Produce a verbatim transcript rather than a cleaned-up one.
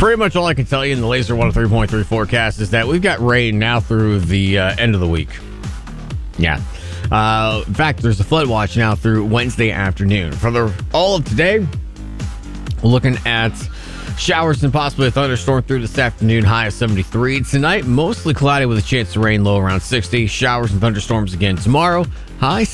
Pretty much all I can tell you in the Laser one oh three point three forecast is that we've got rain now through the uh, end of the week. Yeah. Uh, in fact, there's a flood watch now through Wednesday afternoon. For the all of today, we're looking at showers and possibly a thunderstorm through this afternoon, high of seventy-three. Tonight, mostly cloudy with a chance of rain, low around sixty. Showers and thunderstorms again tomorrow, high